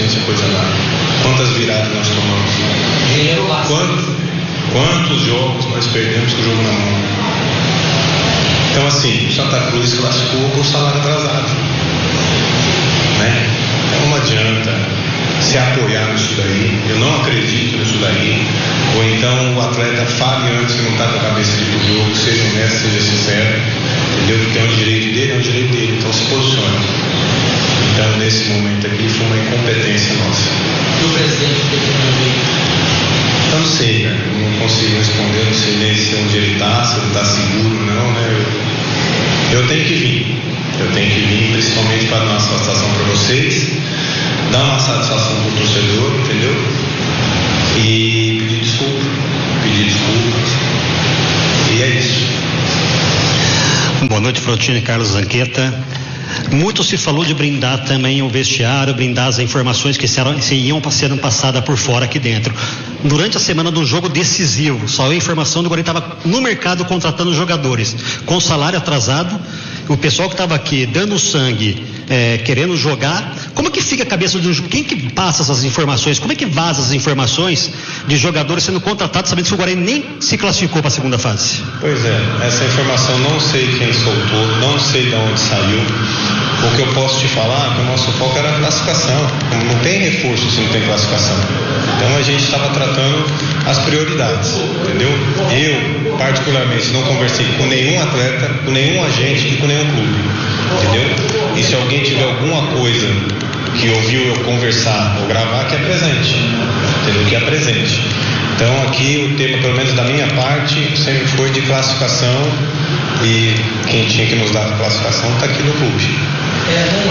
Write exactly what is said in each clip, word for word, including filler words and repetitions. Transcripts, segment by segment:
gente a coisa andar. Quantas viradas nós tomamos? Quantos, quantos jogos nós perdemos com o jogo na mão? Então, assim, o Santa Cruz classificou por salário atrasado, né? Então não adianta se apoiar nisso daí. Eu não acredito nisso daí. Ou então o atleta fale antes que não está com a cabeça de ir pro jogo, seja honesto, seja sincero, entendeu? Tem o direito dele, é o direito dele, então se posicione. Então, nesse momento aqui, foi uma incompetência nossa. E o presidente teve que Eu não sei, né? Eu não consigo responder, eu não sei nem se onde ele está, se ele está seguro ou não, né? Eu, eu tenho que vir. Eu tenho que vir, principalmente para dar uma satisfação para vocês, dar uma satisfação para o torcedor, entendeu? E pedir desculpa, pedir desculpas. E é isso. Boa noite, Frontini, Carlos Zanqueta. Muito se falou de blindar também o vestiário, blindar as informações que serão, se iam sendo passadas por fora aqui dentro. Durante a semana do jogo decisivo, só a informação do Guarani estava no mercado contratando jogadores com salário atrasado. O pessoal que estava aqui dando sangue, é, querendo jogar. Como que fica a cabeça do quem que passa essas informações? Como é que vaza as informações de jogadores sendo contratados sabendo que o Guarani nem se classificou para a segunda fase? Pois é, essa informação não sei quem soltou, não sei de onde saiu. O que eu posso te falar é que o nosso foco era a classificação. Não tem reforço se não tem classificação. Então a gente estava tratando as prioridades, entendeu? Eu, particularmente, não conversei com nenhum atleta, com nenhum agente e com nenhum clube, entendeu? E se alguém tiver alguma coisa que ouviu eu conversar ou gravar, que é presente, entendeu? Que é presente. Então aqui o tema, pelo menos da minha parte, sempre foi de classificação e quem tinha que nos dar a classificação está aqui no clube. É, não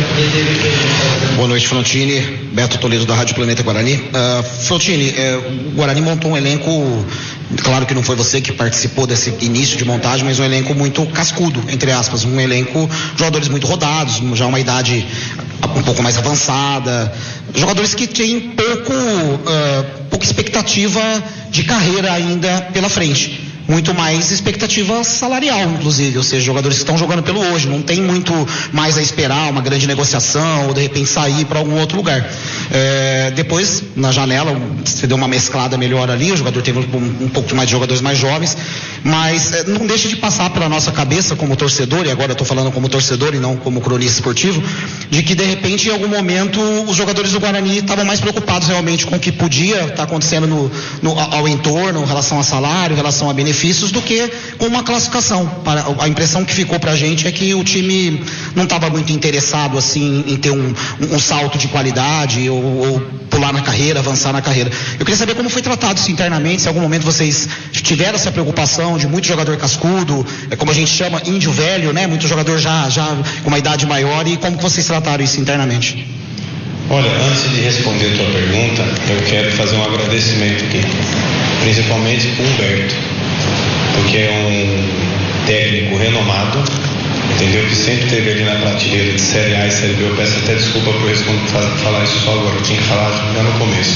é. Boa noite, Frontini. Beto Toledo, da Rádio Planeta Guarani. Uh, Frontini, uh, o Guarani montou um elenco, claro que não foi você que participou desse início de montagem, mas um elenco muito cascudo, entre aspas, um elenco, jogadores muito rodados, já uma idade um pouco mais avançada, jogadores que têm pouco, uh, pouca expectativa de carreira ainda pela frente. Muito mais expectativa salarial, inclusive, ou seja, jogadores que estão jogando pelo hoje, não tem muito mais a esperar uma grande negociação ou de repente sair para algum outro lugar. É, depois, na janela, você deu uma mesclada melhor ali, o jogador teve um, um pouco mais de jogadores mais jovens, mas é, não deixa de passar pela nossa cabeça como torcedor, e agora eu estou falando como torcedor e não como cronista esportivo, de que de repente em algum momento os jogadores do Guarani estavam mais preocupados realmente com o que podia estar acontecendo no, no, ao entorno, em relação a salário, em relação a benefícios, do que com uma classificação. A impressão que ficou pra gente é que o time não estava muito interessado assim em ter um, um salto de qualidade ou, ou pular na carreira, avançar na carreira. Eu queria saber como foi tratado isso internamente, se em algum momento vocês tiveram essa preocupação de muito jogador cascudo, é como a gente chama, índio velho, né? Muito jogador já, já com uma idade maior, e como que vocês trataram isso internamente? Olha, antes de responder a tua pergunta, eu quero fazer um agradecimento aqui, principalmente para o Humberto, porque é um técnico renomado, entendeu? Que sempre esteve ali na prateleira de Série A e Série B. Eu peço até desculpa por falar isso só agora, eu tinha que falar já no começo.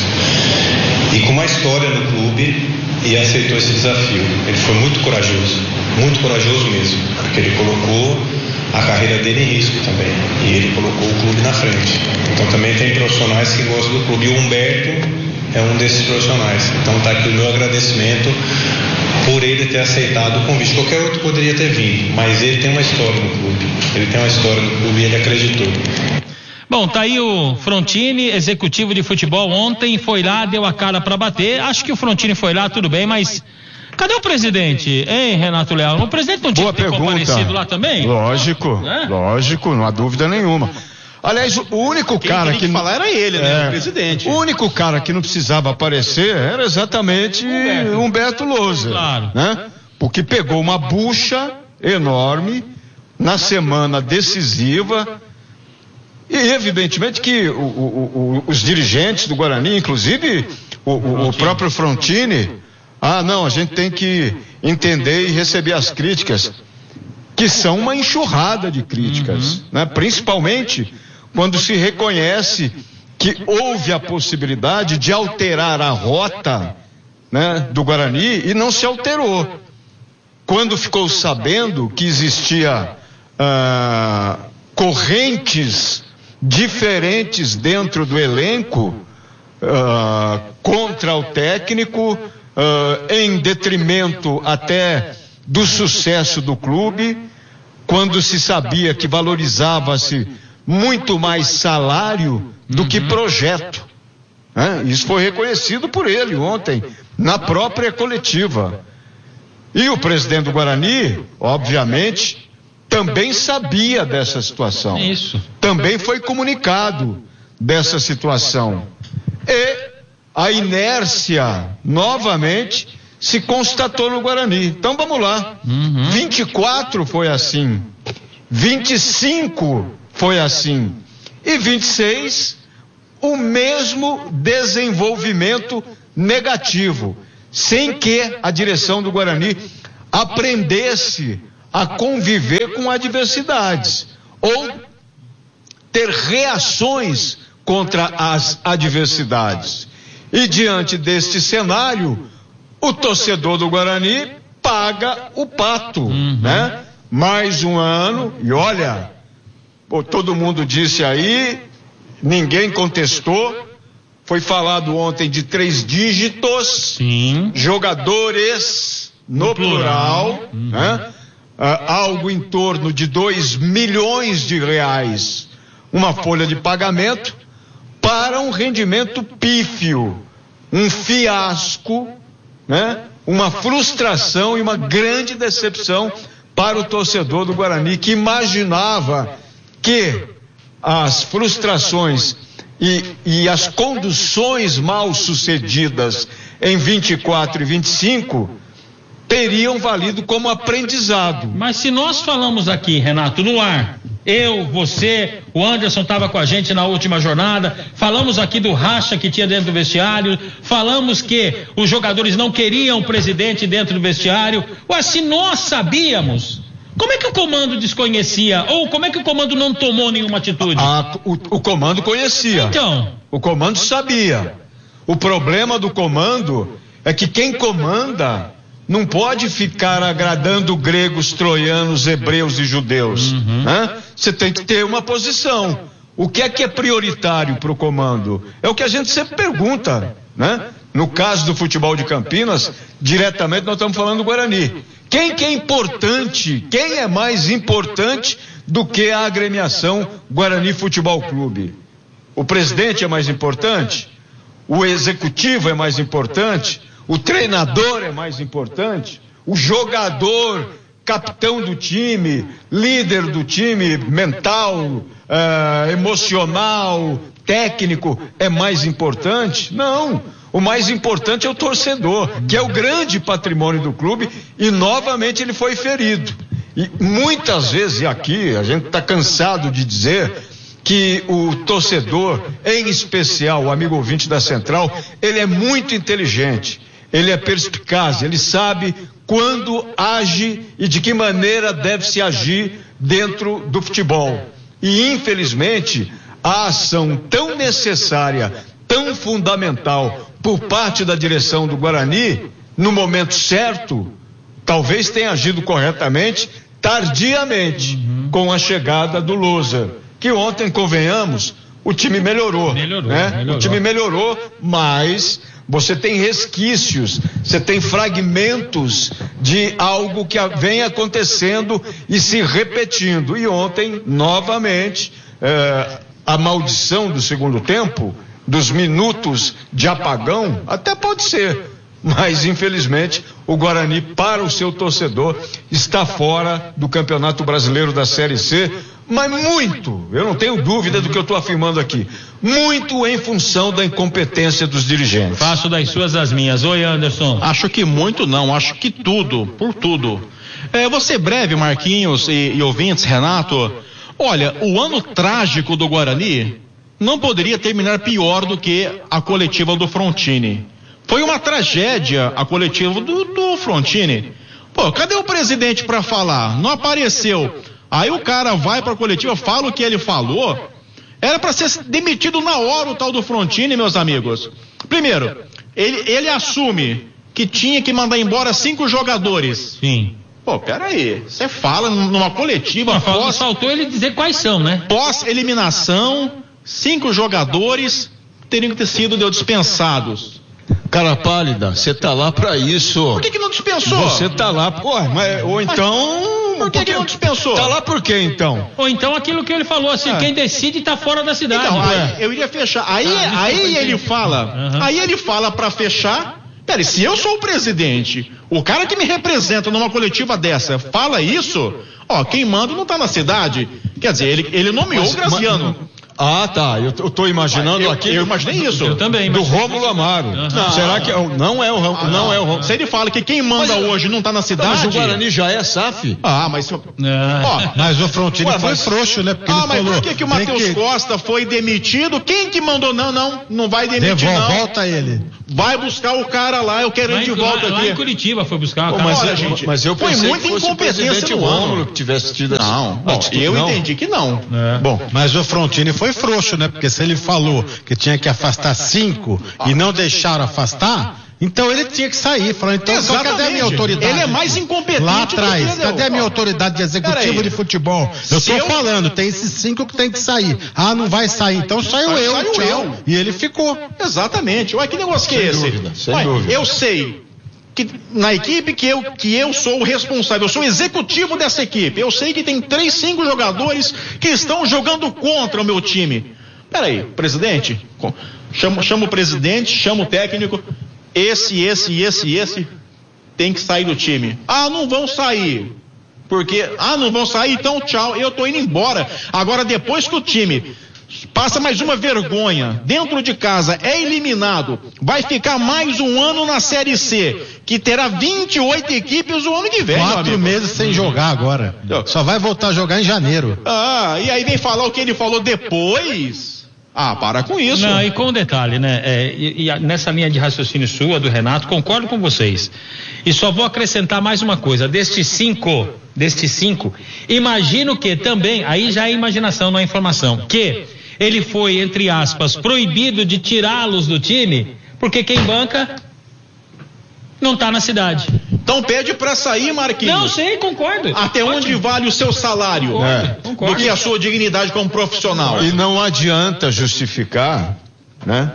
E com uma história no clube, e aceitou esse desafio. Ele foi muito corajoso, muito corajoso mesmo, porque ele colocou a carreira dele em risco também, e ele colocou o clube na frente. Então também tem profissionais que gostam do clube, e o Humberto é um desses profissionais. Então está aqui o meu agradecimento por ele ter aceitado o convite. Qualquer outro poderia ter vindo, mas ele tem uma história no clube, ele tem uma história no clube e ele acreditou. Bom, tá aí o Frontini, executivo de futebol, ontem foi lá, deu a cara para bater. Acho que o Frontini foi lá, tudo bem, mas cadê o presidente, hein, Renato Leal? O presidente não tinha que ter comparecido lá também? Lógico, é? lógico, não há dúvida nenhuma. Aliás, o único Quem cara que... que falar era ele, né? É, o presidente. O único cara que não precisava aparecer era exatamente Humberto, Humberto Louser. Claro. Né? Porque pegou uma bucha enorme na semana decisiva e evidentemente que o, o, o, os dirigentes do Guarani, inclusive o, o, o próprio Frontini, ah não, a gente tem que entender e receber as críticas, que são uma enxurrada de críticas, uhum. né? Principalmente quando se reconhece que houve a possibilidade de alterar a rota, né, do Guarani e não se alterou. Quando ficou sabendo que existia ah, correntes diferentes dentro do elenco uh, contra o técnico, uh, em detrimento até do sucesso do clube, quando se sabia que valorizava-se muito mais salário do uhum. que projeto. É, isso foi reconhecido por ele ontem, na própria coletiva. E o presidente do Guarani, obviamente, também sabia dessa situação. Isso. Também foi comunicado dessa situação. E a inércia, novamente, se constatou no Guarani. Então vamos lá. Uhum. vinte e quatro foi assim. vinte e cinco foi assim. E vinte e seis, o mesmo desenvolvimento negativo, sem que a direção do Guarani aprendesse a conviver com adversidades ou ter reações contra as adversidades. E diante deste cenário, o torcedor do Guarani paga o pato, uhum. né? Mais um ano, e olha, pô, todo mundo disse aí, ninguém contestou, foi falado ontem de três dígitos, sim. jogadores no, no plural, plural uhum. né? Ah, algo em torno de dois milhões de reais, uma folha de pagamento para um rendimento pífio, um fiasco, né? Uma frustração e uma grande decepção para o torcedor do Guarani, que imaginava que as frustrações e, e as conduções mal sucedidas em vinte e quatro e vinte e cinco teriam valido como aprendizado. Mas se nós falamos aqui, Renato, no ar, eu, você, o Anderson estava com a gente na última jornada, falamos aqui do racha que tinha dentro do vestiário, falamos que os jogadores não queriam o presidente dentro do vestiário. Ué, se nós sabíamos, como é que o comando desconhecia? Ou como é que o comando não tomou nenhuma atitude? Ah, o, o comando conhecia. Então. O comando sabia. O problema do comando é que quem comanda não pode ficar agradando gregos, troianos, hebreus e judeus. Uhum. Né? Você tem que ter uma posição. O que é que é prioritário para o comando? É o que a gente sempre pergunta, né? No caso do futebol de Campinas, diretamente nós estamos falando do Guarani. Quem que é importante? Quem é mais importante do que a agremiação Guarani Futebol Clube? O presidente é mais importante? O executivo é mais importante? O treinador é mais importante? O jogador, capitão do time, líder do time, mental, uh, emocional, técnico, é mais importante? Não. O mais importante é o torcedor, que é o grande patrimônio do clube, e novamente ele foi ferido. E muitas vezes, e aqui a gente está cansado de dizer que o torcedor, em especial o amigo ouvinte da Central, ele é muito inteligente, ele é perspicaz, ele sabe quando age e de que maneira deve se agir dentro do futebol. E infelizmente, a ação tão necessária, tão fundamental por parte da direção do Guarani, no momento certo, talvez tenha agido corretamente, tardiamente, uhum. com a chegada do Loser, que ontem, convenhamos, o time melhorou, melhorou, né? melhorou. O time melhorou, mas você tem resquícios, você tem fragmentos de algo que vem acontecendo e se repetindo. E ontem, novamente, eh, a maldição do segundo tempo, dos minutos de apagão, até pode ser, mas infelizmente o Guarani, para o seu torcedor, está fora do Campeonato Brasileiro da Série C, mas muito, eu não tenho dúvida do que eu estou afirmando aqui, muito em função da incompetência dos dirigentes. Faço das suas as minhas. Oi, Anderson. Acho que muito não, acho que tudo, por tudo. É, vou ser breve, Marquinhos e, e ouvintes, Renato. Olha, o ano trágico do Guarani não poderia terminar pior do que a coletiva do Frontini. Foi uma tragédia a coletiva do, do Frontini. Pô, cadê o presidente para falar? Não apareceu. Aí o cara vai para a coletiva, fala o que ele falou. Era para ser demitido na hora o tal do Frontini, meus amigos. Primeiro, ele, ele assume que tinha que mandar embora cinco jogadores. Sim. Pô, peraí, você fala numa coletiva pós... Faltou ele dizer quais são, né? Pós-eliminação, cinco jogadores teriam que ter sido dispensados. Cara pálida, você tá lá pra isso. Por que que não dispensou? Você tá lá, pô, mas, ou então... Por que porque... que não dispensou? Tá lá por quê, então? Ou então aquilo que ele falou, assim, é. quem decide tá fora da cidade. Então, aí, eu iria fechar. Aí, ah, aí ele fala, uhum. aí ele fala pra fechar... Peraí, se eu sou o presidente, o cara que me representa numa coletiva dessa fala isso, ó, quem manda não tá na cidade. Quer dizer, ele, ele nomeou mas, o Graziano. Mas, ah, tá. Eu, eu tô imaginando eu, aqui. Eu imaginei isso. Eu também. Do Rômulo Amaro. Uhum. Não. Será que não é o Rômulo? Não é o Rômulo. Se ele fala que quem manda mas, hoje não tá na cidade. Mas o Guarani já é S A F. Ah, mas. É. Ó, mas o Frontini foi mas, frouxo, né? Porque ah, ele mas falou, por que, que o Matheus que... Costa foi demitido? Quem que mandou? Não, não. Não vai demitir, Devol, não. Volta ele. Vai buscar o cara lá, eu quero ir de volta lá, aqui. Lá em Curitiba foi buscar o cara. Mas, Olha, eu, gente, mas eu foi muita incompetência do Rômulo que tivesse tido. Não, bom, eu não. entendi que não. É. Bom, mas o Frontini foi frouxo, né? Porque se ele falou que tinha que afastar cinco e não deixaram afastar, então ele tinha que sair. Falou, então, então cadê a minha autoridade? Ele é mais incompetente. Lá atrás, cadê a minha autoridade de executivo de futebol? Eu tô eu... falando, tem esses cinco que tem que sair. Ah, não vai sair. Então saiu eu, saiu tchau. eu. E ele ficou. Exatamente. Ué, que negócio que é esse? Dúvida, sem Ué, dúvida. Eu sei que na equipe que eu, que eu sou o responsável, eu sou o executivo dessa equipe. Eu sei que tem três, cinco jogadores que estão jogando contra o meu time. Peraí, presidente, chama, chama o presidente, chama o técnico. Esse, esse, esse, esse tem que sair do time. Ah, não vão sair. Porque, ah, não vão sair, então tchau, eu tô indo embora. Agora, depois que o time passa mais uma vergonha, dentro de casa, é eliminado, vai ficar mais um ano na Série C, que terá vinte e oito equipes o ano que vem. Quatro meses sem jogar agora. Só vai voltar a jogar em janeiro. Ah, e aí vem falar o que ele falou depois... Ah, para com isso. Não, e com um detalhe, né? É, e, e nessa linha de raciocínio sua, do Renato, concordo com vocês. E só vou acrescentar mais uma coisa. Destes cinco, destes cinco, imagino que também, aí já é imaginação, não é informação, que ele foi, entre aspas, proibido de tirá-los do time, porque quem banca não está na cidade. Então pede pra sair, Marquinhos. Não, sei, concordo. Até Ótimo. Onde vale o seu salário? Concordo, é. concordo. Do que a sua dignidade como profissional. E não adianta justificar, né?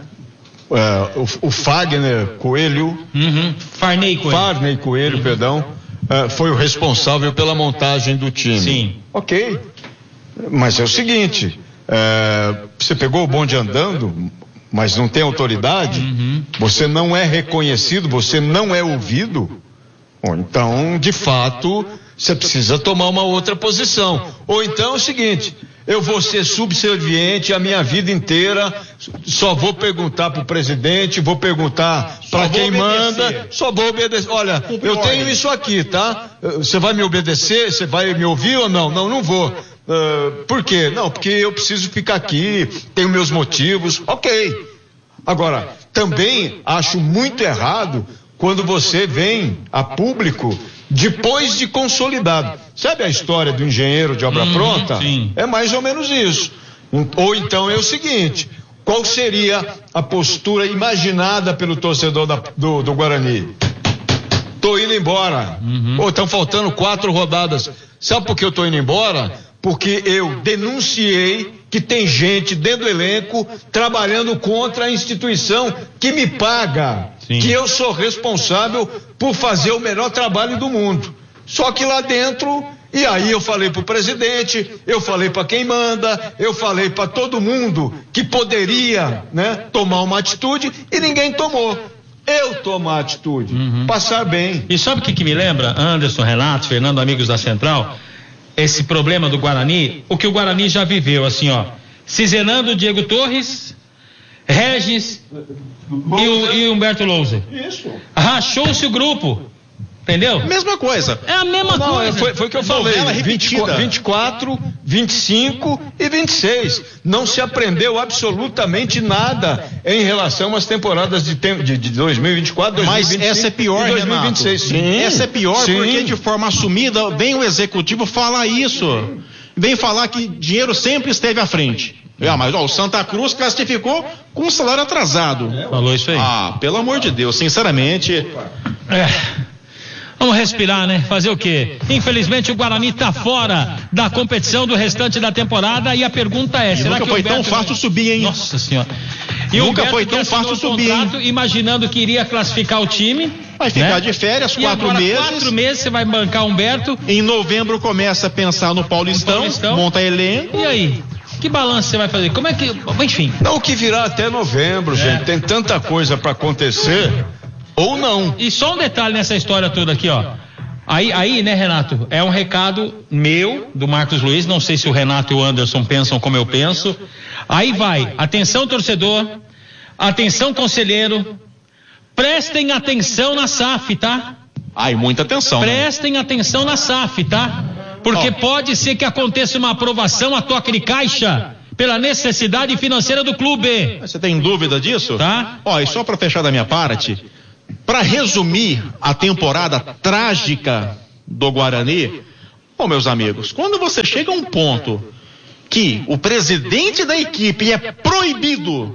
É, o, o Fagner Coelho, uhum. Farney Coelho, Farney Coelho, uhum. perdão, é, foi o responsável pela montagem do time. Sim. Ok. Mas é o seguinte, é, você pegou o bonde andando, mas não tem autoridade, uhum. você não é reconhecido, você não é ouvido. Bom, então, de fato, você precisa tomar uma outra posição. Ou então é o seguinte, eu vou ser subserviente a minha vida inteira, só vou perguntar pro presidente, vou perguntar para quem manda, só vou obedecer. Olha, eu tenho isso aqui, tá? Você vai me obedecer? Você vai me ouvir ou não? Não, não vou. Uh, por quê? Não, porque eu preciso ficar aqui, tenho meus motivos. Ok. Agora, também acho muito errado quando você vem a público depois de consolidado. Sabe a história do engenheiro de obra uhum, pronta? Sim. É mais ou menos isso. Ou então é o seguinte, qual seria a postura imaginada pelo torcedor da, do, do Guarani? Tô indo embora. Uhum. Ou estão faltando quatro rodadas. Sabe por que eu tô indo embora? Porque eu denunciei que tem gente dentro do elenco trabalhando contra a instituição que me paga, Sim. que eu sou responsável por fazer o melhor trabalho do mundo. Só que lá dentro, e aí eu falei pro presidente, eu falei para quem manda, eu falei para todo mundo que poderia, né, tomar uma atitude e ninguém tomou. Eu tomar atitude, uhum. passar bem. E sabe o que, que me lembra, Anderson, Renato, Fernando, amigos da Central? Esse problema do Guarani, o que o Guarani já viveu, assim, ó, Cizenando, Diego Torres, Regis e, o, e Humberto Louser. Isso. Rachou-se o grupo, entendeu? Mesma coisa. É a mesma não, coisa. Foi, foi o que eu falei, repetida. vinte e quatro, vinte e cinco e vinte e seis. Não se aprendeu absolutamente nada em relação às temporadas de, de, de dois mil e vinte e quatro, dois mil e vinte e cinco. Mas essa é pior, e dois mil e vinte e seis. Sim, essa é pior sim. porque de forma assumida vem o executivo falar isso. Vem falar que dinheiro sempre esteve à frente. Ah, mas ó, o Santa Cruz classificou com um salário atrasado. Falou isso aí. Ah, pelo amor de Deus, sinceramente. É. Vamos respirar, né? Fazer o quê? Infelizmente o Guarani tá fora da competição do restante da temporada e a pergunta é, e será nunca que foi o Humberto... tão fácil subir, hein? Nossa senhora. E nunca o foi tão fácil subir, hein? Imaginando que iria classificar o time. Vai ficar né? de férias, e quatro agora, meses. quatro meses você vai bancar o Humberto. Em novembro começa a pensar no Paulistão, no Paulistão. Monta elenco. E aí? Que balanço você vai fazer? Como é que... Enfim. Não, o que virá até novembro, é. gente. Tem tanta coisa para acontecer. Ou não. E só um detalhe nessa história toda aqui, ó. Aí, aí, né, Renato? É um recado meu, do Marcos Luiz. Não sei se o Renato e o Anderson pensam como eu penso. Aí vai. Atenção, torcedor. Atenção, conselheiro. Prestem atenção na S A F, tá? Ai, muita atenção. Prestem né? atenção na S A F, tá? Porque oh. pode ser que aconteça uma aprovação a toque de caixa pela necessidade financeira do clube. Você tem dúvida disso? Tá. Ó, e só para fechar da minha parte, para resumir a temporada trágica do Guarani, ó, meus amigos, quando você chega a um ponto que o presidente da equipe é proibido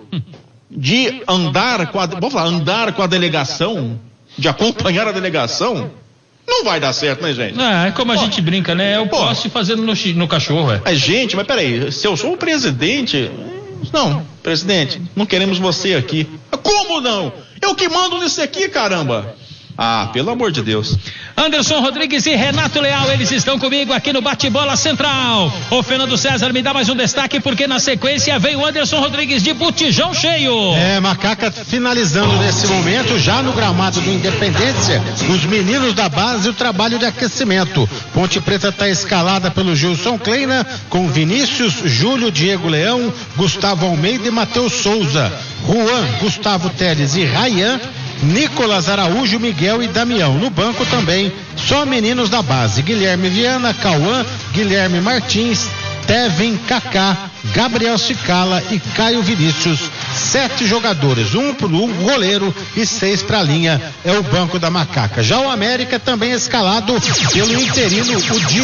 de andar com a, vamos falar, andar com a delegação, de acompanhar a delegação, não vai dar certo, né, gente? É, é como a Pô. gente brinca, né? Eu Pô. posso ir fazendo no, no cachorro, é. Mas, gente, mas peraí, se eu sou o presidente... Não, presidente, não queremos você aqui. Como não? Eu que mando nisso aqui, caramba! Ah, pelo amor de Deus. Anderson Rodrigues e Renato Leal, eles estão comigo aqui no Bate-Bola Central. O Fernando César me dá mais um destaque, porque na sequência vem o Anderson Rodrigues de botijão cheio. É, Macaca finalizando nesse momento, já no gramado do Independência, os meninos da base, o trabalho de aquecimento. Ponte Preta está escalada pelo Gilson Kleina, com Vinícius, Júlio, Diego Leão, Gustavo Almeida e Matheus Souza. Juan, Gustavo Teles e Rayan, Nicolas Araújo, Miguel e Damião. No banco também, só meninos da base: Guilherme Viana, Cauã, Guilherme Martins, Tevin, Kaká, Gabriel Cicala e Caio Vinícius. Sete jogadores, um para um goleiro e seis para a linha. É o banco da Macaca. Já o América também escalado pelo interino, o, Di,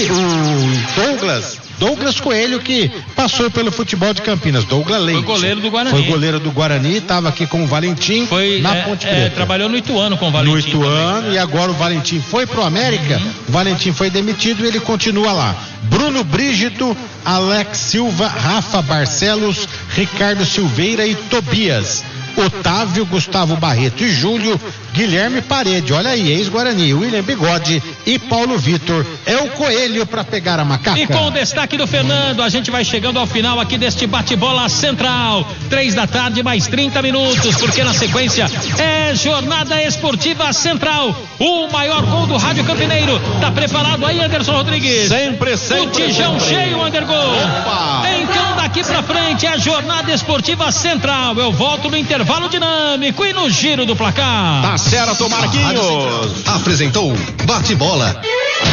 o Douglas. Douglas Coelho, que passou pelo futebol de Campinas. Douglas Leite. Foi goleiro do Guarani. Foi goleiro do Guarani, estava aqui com o Valentim foi, na é, Ponte é, Preta. Trabalhou no Ituano com o Valentim. No Ituano, também. E agora o Valentim foi pro América. Uhum. O Valentim foi demitido e ele continua lá. Bruno Brígido, Alex Silva, Rafa Barcelos, Ricardo Silveira e Tobias. Otávio, Gustavo Barreto e Júlio, Guilherme Parede, olha aí, ex-Guarani, William Bigode e Paulo Vitor. É o Coelho para pegar a Macaca. E com o destaque do Fernando, a gente vai chegando ao final aqui deste bate-bola central. Três da tarde, mais trinta minutos, porque na sequência é Jornada Esportiva Central. O maior gol do Rádio Campineiro. Tá preparado aí, Anderson Rodrigues? Sempre, sempre. O tijão cheio, Andergol. Opa! Então daqui pra frente é a Jornada Esportiva Central. Eu volto no intervalo dinâmico e no giro do placar. Tá certo, Marquinhos. Apresentou Bate-Bola.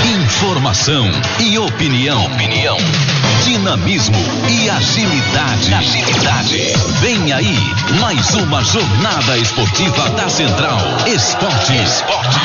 Informação e opinião. Opinião. Dinamismo e agilidade. Agilidade. Vem aí mais uma jornada esportiva da Central Esporte. Esporte.